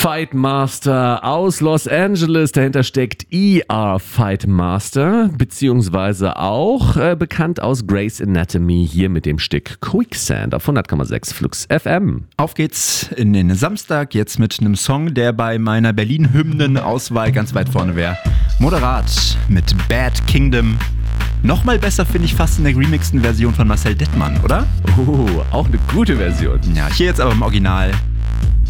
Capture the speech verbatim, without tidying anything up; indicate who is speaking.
Speaker 1: Fightmaster aus Los Angeles. Dahinter steckt E R Fightmaster, beziehungsweise auch äh, bekannt aus Grey's Anatomy, hier mit dem Stück Quicksand auf hundert Komma sechs Flux F M.
Speaker 2: Auf geht's in den Samstag, jetzt mit einem Song, der bei meiner Berlin-Hymnen-Auswahl ganz weit vorne wäre. Moderat mit Bad Kingdom. Nochmal besser finde ich fast in der remixten Version von Marcel Dettmann, oder?
Speaker 1: Oh, auch eine gute Version.
Speaker 2: Ja, hier jetzt aber im Original.